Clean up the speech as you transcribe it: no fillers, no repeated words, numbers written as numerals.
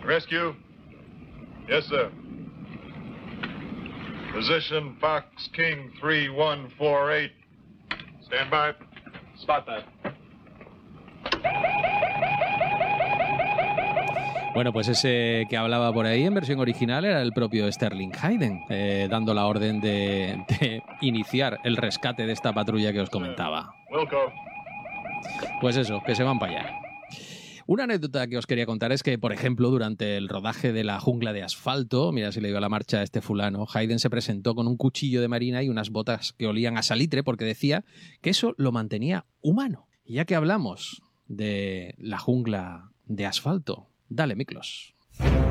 Rescue? Yes, sir. Position Fox King 3148. Stand by. Spot that. Bueno, pues ese que hablaba por ahí en versión original era el propio Sterling Hayden, dando la orden de iniciar el rescate de esta patrulla que os comentaba. Wilco. Pues eso, que se van para allá. Una anécdota que os quería contar es que, por ejemplo, durante el rodaje de La jungla de asfalto, mira si le dio la marcha a este fulano, Hayden se presentó con un cuchillo de marina y unas botas que olían a salitre porque decía que eso lo mantenía humano. Y ya que hablamos de La jungla de asfalto, dale, Miklos.